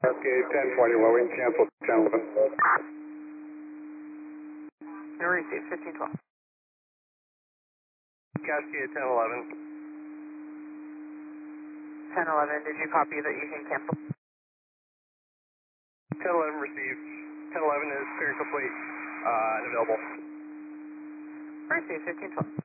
Cascade 1040, well, we can cancel 1011. No receive, 1512. Cascade 1011. 1011, did you copy that you can cancel? 1011 received. 1011 is clear and complete and available. Receive, 1512.